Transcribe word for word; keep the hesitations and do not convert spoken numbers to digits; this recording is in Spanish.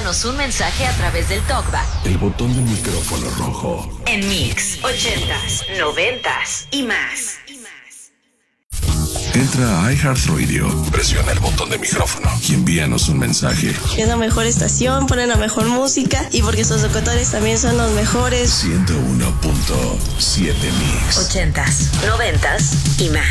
envíanos un mensaje a través del TalkBack. El botón del micrófono rojo. En Mix, ochentas, noventas y más. Entra a iHeartRadio, presiona el botón de micrófono y envíanos un mensaje. Es la mejor estación, ponen la mejor música y porque sus locutores también son los mejores. ciento uno punto siete Mix. Ochentas, noventas y más.